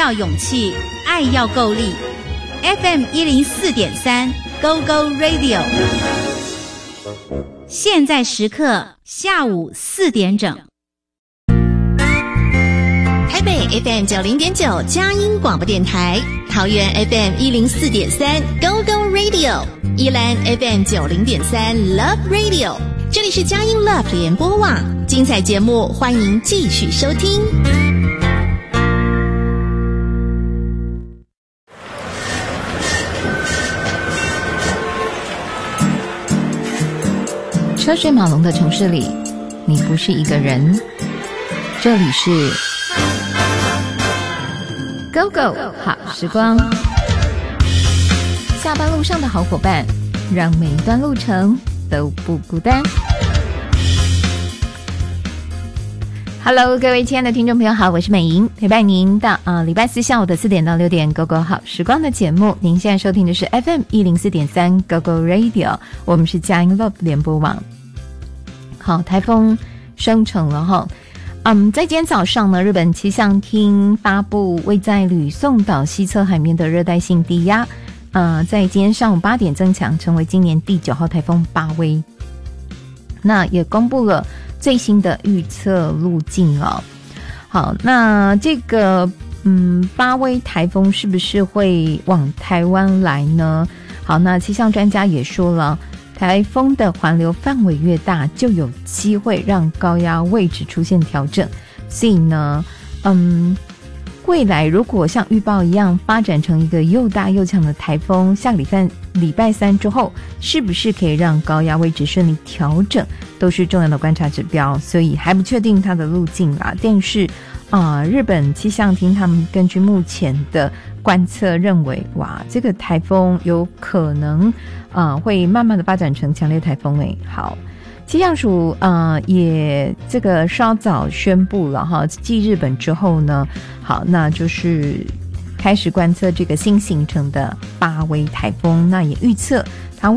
要勇气，爱要够力。FM 104.3 Go Go Radio， 现在时刻下午4点整。 台北 FM 90.9佳音广播电台，桃园 FM 104.3 Go Go Radio， 宜兰 FM 90.3 Love Radio， 这里是佳音 Love 联播网，精彩节目欢迎继续收听。 车水马龙的城市里，你不是一个人。这里是 Go Go 好时光，下班路上的好伙伴，让每一段路程都不孤单。Hello， 各位亲爱的听众朋友好，我是美莹，陪伴您到礼拜四下午的4点到6点 Go Go 好时光的节目。您现在收听的是 FM 104.3 Go Go Radio， 我们是佳音 Love 联播网。好，台风生成了哈。在今天早上呢，日本气象厅发布位在吕宋岛西侧海面的热带性低压，在今天上午8点增强，成为今年第9号台风巴威。那也公布了最新的预测路径哦。好，那这个巴威台风是不是会往台湾来呢？好，那气象专家也说了，台风的环流范围越大，就有机会让高压位置出现调整。所以呢，未来如果像预报一样发展成一个又大又强的台风，下个礼拜三之后，是不是可以让高压位置顺利调整，都是重要的观察指标。所以还不确定它的路径啦，但是日本气象厅他们根据目前的观测认为，哇，这个台风有可能会慢慢的发展成强烈台风诶。好，气象署也这个稍早宣布了哈，继日本之后呢，好，那就是开始观测这个新形成的巴威台风，那也预测